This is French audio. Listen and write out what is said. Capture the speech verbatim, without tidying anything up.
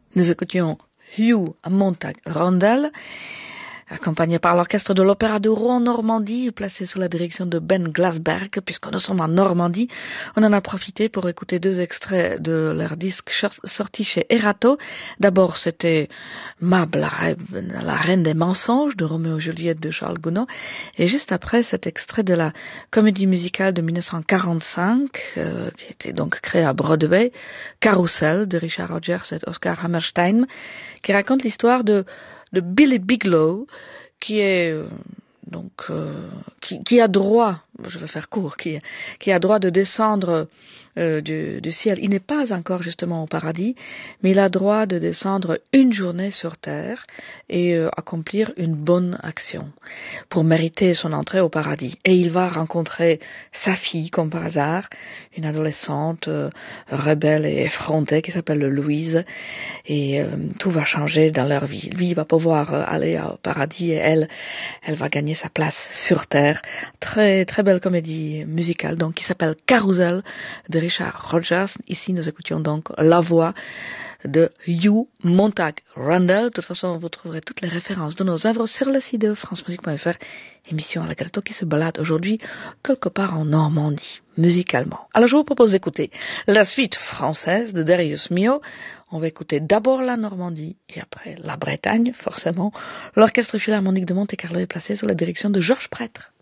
Nous écoutions Hugh Montag Randall, accompagné par l'orchestre de l'Opéra de Rouen Normandie, placé sous la direction de Ben Glasberg. Puisque nous sommes en Normandie, on en a profité pour écouter deux extraits de leur disque sorti chez Erato. D'abord, c'était Mab, la, la reine des mensonges de Roméo et Juliette de Charles Gounod, et juste après, cet extrait de la comédie musicale de mille neuf cent quarante-cinq, euh, qui était donc créée à Broadway, Carousel de Richard Rodgers et Oscar Hammerstein, qui raconte l'histoire de de Billy Bigelow, qui est euh, donc euh, qui, qui a droit, je vais faire court, qui, qui a droit de descendre euh, du, du ciel. Il n'est pas encore justement au paradis, mais il a droit de descendre une journée sur terre et euh, accomplir une bonne action pour mériter son entrée au paradis. Et il va rencontrer sa fille, comme par hasard, une adolescente euh, rebelle et effrontée qui s'appelle Louise, et euh, tout va changer dans leur vie. Lui, il va pouvoir euh, aller au paradis et elle, elle va gagner sa place sur terre. Très très belle comédie musicale donc qui s'appelle Carousel de Richard Rodgers. Ici, nous écoutions donc la voix de Hugh Montag Randall. De toute façon, vous trouverez toutes les références de nos œuvres sur le site de france musique point f r. Émission à la gâteau qui se balade aujourd'hui quelque part en Normandie, musicalement. Alors, je vous propose d'écouter la suite française de Darius Milhaud. On va écouter d'abord la Normandie et après la Bretagne, forcément. L'Orchestre Philharmonique de Monte-Carlo est placé sous la direction de Georges Prêtre.